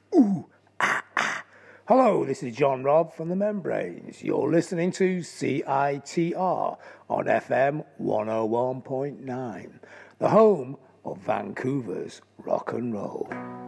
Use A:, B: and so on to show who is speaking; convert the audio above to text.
A: Hello, this is John Robb from the Membranes. You're listening to CITR on FM 101.9, the home of Vancouver's rock and roll.